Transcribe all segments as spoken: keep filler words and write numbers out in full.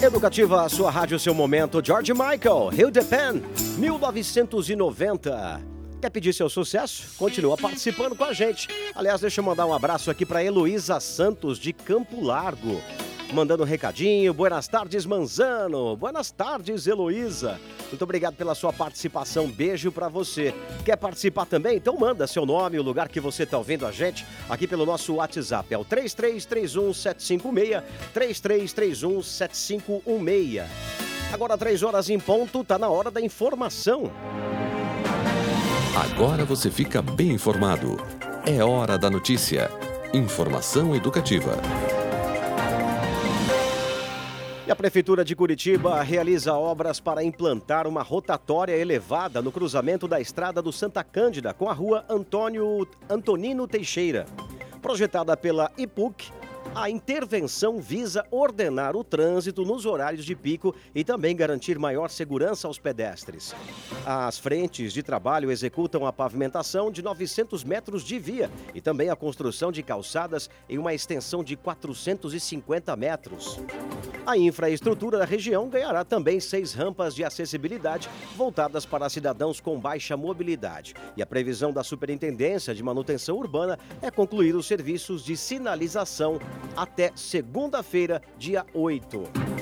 Educativa, a sua rádio, seu momento. George Michael, Rio de Pen, mil novecentos e noventa. Quer pedir seu sucesso? Continua participando com a gente. Aliás, deixa eu mandar um abraço aqui para Heloísa Santos, de Campo Largo. Mandando um recadinho. Buenas tardes, Manzano. Buenas tardes, Heloísa. Muito obrigado pela sua participação. Beijo pra você. Quer participar também? Então manda seu nome, o lugar que você tá ouvindo a gente aqui pelo nosso WhatsApp. É o três três três um sete cinco seis, três três três um sete cinco um seis. Agora, três horas em ponto, tá na hora da informação. Agora você fica bem informado. É hora da notícia. Informação educativa. E a Prefeitura de Curitiba realiza obras para implantar uma rotatória elevada no cruzamento da estrada do Santa Cândida com a rua Antônio Antonino Teixeira. Projetada pela I P U C, a intervenção visa ordenar o trânsito nos horários de pico e também garantir maior segurança aos pedestres. As frentes de trabalho executam a pavimentação de novecentos metros de via e também a construção de calçadas em uma extensão de quatrocentos e cinquenta metros. A infraestrutura da região ganhará também seis rampas de acessibilidade voltadas para cidadãos com baixa mobilidade. E a previsão da Superintendência de Manutenção Urbana é concluir os serviços de sinalização até segunda-feira, dia oito.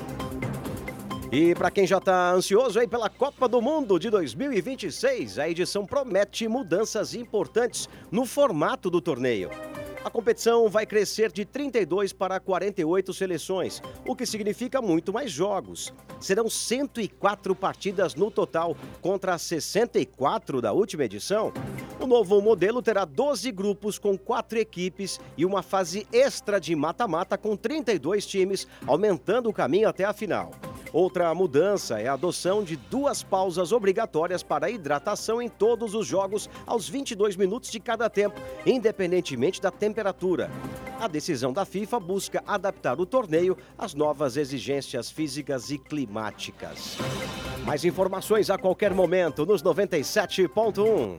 E para quem já está ansioso aí pela Copa do Mundo de dois mil e vinte e seis, a edição promete mudanças importantes no formato do torneio. A competição vai crescer de trinta e dois para quarenta e oito seleções, o que significa muito mais jogos. Serão cento e quatro partidas no total, contra as sessenta e quatro da última edição. O novo modelo terá doze grupos com quatro equipes e uma fase extra de mata-mata com trinta e dois times, aumentando o caminho até a final. Outra mudança é a adoção de duas pausas obrigatórias para hidratação em todos os jogos aos vinte e dois minutos de cada tempo, independentemente da temperatura. A decisão da FIFA busca adaptar o torneio às novas exigências físicas e climáticas. Mais informações a qualquer momento nos noventa e sete ponto um.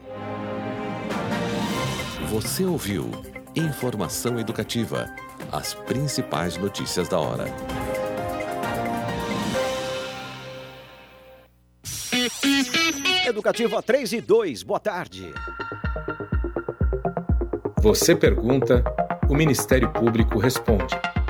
Você ouviu Informação Educativa, as principais notícias da hora. Educativa três e dois, boa tarde. Você pergunta, o Ministério Público responde.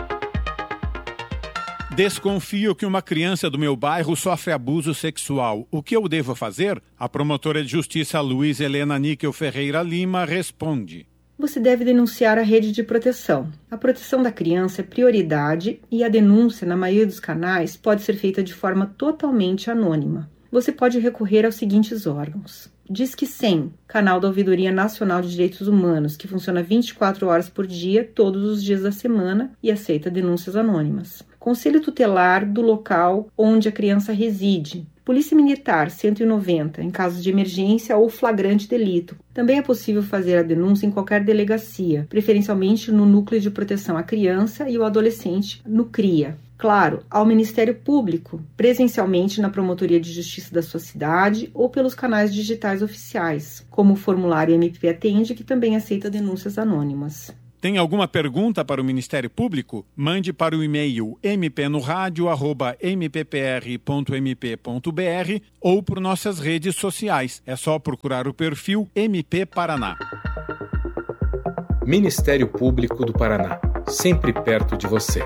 Desconfio que uma criança do meu bairro sofre abuso sexual. O que eu devo fazer? A promotora de justiça Luiz Helena Níquel Ferreira Lima responde. Você deve denunciar a rede de proteção. A proteção da criança é prioridade e a denúncia, na maioria dos canais, pode ser feita de forma totalmente anônima. Você pode recorrer aos seguintes órgãos. Disque cem, Canal da Ouvidoria Nacional de Direitos Humanos, que funciona vinte e quatro horas por dia, todos os dias da semana e aceita denúncias anônimas. Conselho Tutelar do local onde a criança reside. Polícia Militar cento e noventa, em casos de emergência ou flagrante delito. Também é possível fazer a denúncia em qualquer delegacia, preferencialmente no Núcleo de Proteção à Criança e ao Adolescente, no CRIA. Claro, ao Ministério Público, presencialmente na Promotoria de Justiça da sua cidade ou pelos canais digitais oficiais, como o formulário M P Atende, que também aceita denúncias anônimas. Tem alguma pergunta para o Ministério Público? Mande para o e-mail m p no rádio arroba m p p r ponto m p ponto b r ou por nossas redes sociais. É só procurar o perfil M P Paraná. Ministério Público do Paraná, sempre perto de você.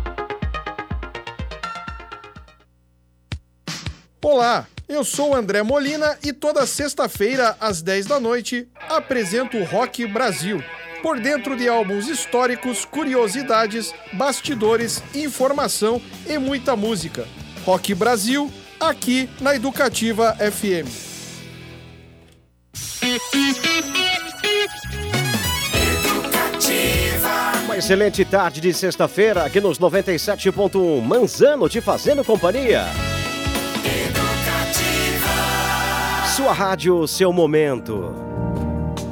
Olá, eu sou o André Molina e toda sexta-feira, às dez da noite, apresento o Rock Brasil. Por dentro de álbuns históricos, curiosidades, bastidores, informação e muita música. Rock Brasil, aqui na Educativa F M. Uma excelente tarde de sexta-feira aqui nos noventa e sete ponto um. Manzano te fazendo companhia. Sua rádio, seu momento.